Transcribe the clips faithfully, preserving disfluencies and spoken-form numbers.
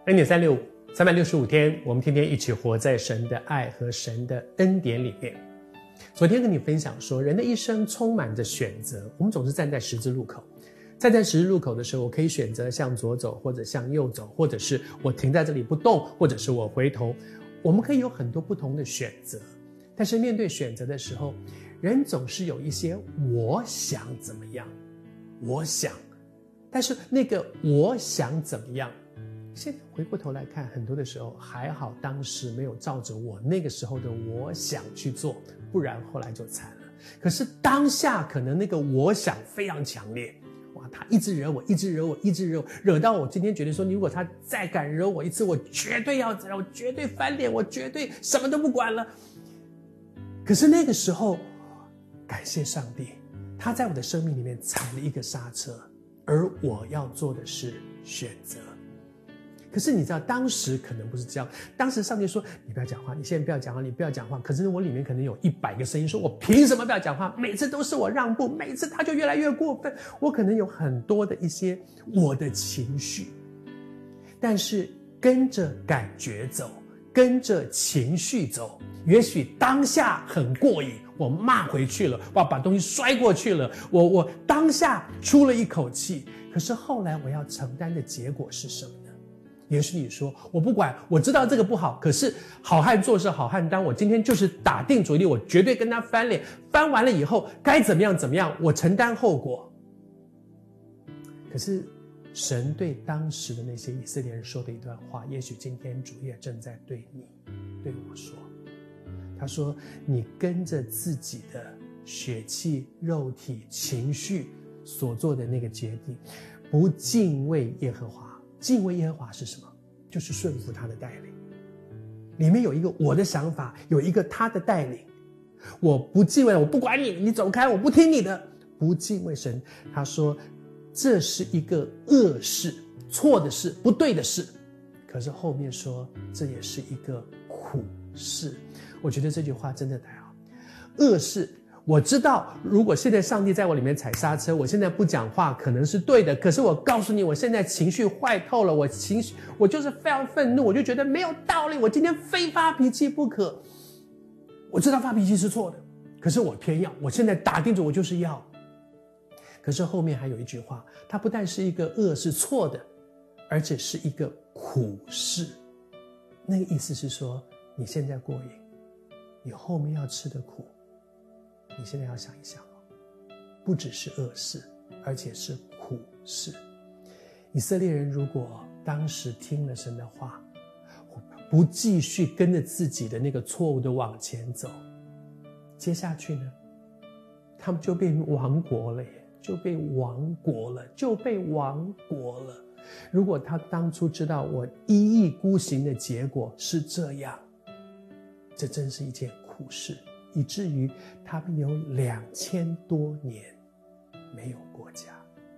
恩典三六五，三百六十五天，我们天天一起活在神的爱和神的恩典里面。昨天跟你分享说，人的一生充满着选择，我们总是站在十字路口。站在十字路口的时候，我可以选择向左走，或者向右走，或者是我停在这里不动，或者是我回头。我们可以有很多不同的选择，但是面对选择的时候，人总是有一些我想怎么样，我想，但是那个我想怎么样，现在回过头来看，很多的时候还好当时没有照着我那个时候的我想去做，不然后来就惨了。可是当下可能那个我想非常强烈，哇，他一直惹我，一直惹我，一直惹我，惹到我今天觉得说，如果他再敢惹我一次，我绝对要怎样，我绝对翻脸，我绝对什么都不管了。可是那个时候，感谢上帝，他在我的生命里面踩了一个刹车，而我要做的是选择。可是你知道当时可能不是这样，当时上帝说你不要讲话，你现在不要讲话，你不要讲话。可是我里面可能有一百个声音说，我凭什么不要讲话？每次都是我让步，每次他就越来越过分。我可能有很多的一些我的情绪，但是跟着感觉走，跟着情绪走，也许当下很过瘾，我骂回去了，我把东西摔过去了，我我当下出了一口气。可是后来我要承担的结果是什么呢？也许你说我不管，我知道这个不好，可是好汉做事好汉当，我今天就是打定主意，我绝对跟他翻脸，翻完了以后该怎么样怎么样，我承担后果。可是神对当时的那些以色列人说的一段话，也许今天主也正在对你对我说。他说，你跟着自己的血气肉体情绪所做的那个决定，不敬畏耶和华。敬畏耶和华是什么？就是顺服他的带领。里面有一个我的想法，有一个他的带领。我不敬畏，我不管你，你走开，我不听你的。不敬畏神，他说这是一个恶事，错的事，不对的事。可是后面说这也是一个苦事。我觉得这句话真的太好。恶事，我知道如果现在上帝在我里面踩刹车，我现在不讲话可能是对的，可是我告诉你，我现在情绪坏透了，我情绪我就是非常愤怒，我就觉得没有道理，我今天非发脾气不可。我知道发脾气是错的，可是我偏要，我现在打定主我就是要。可是后面还有一句话，它不但是一个恶是错的，而且是一个苦事。那个意思是说，你现在过瘾，你后面要吃的苦，你现在要想一想哦，不只是恶事，而且是苦事。以色列人如果当时听了神的话，不继续跟着自己的那个错误的往前走，接下去呢，他们就被亡国了耶，就被亡国了，就被亡国了。如果他当初知道我一意孤行的结果是这样，这真是一件苦事，以至于他们有两千多年没有国家。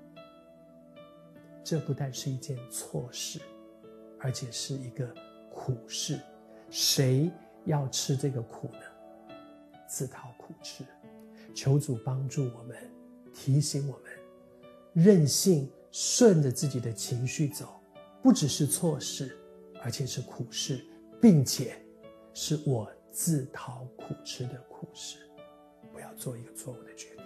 这不但是一件错事，而且是一个苦事。谁要吃这个苦呢？自讨苦吃。求主帮助我们，提醒我们，任性顺着自己的情绪走，不只是错事，而且是苦事，并且是我自讨苦吃的苦事。不要做一个错误的决定。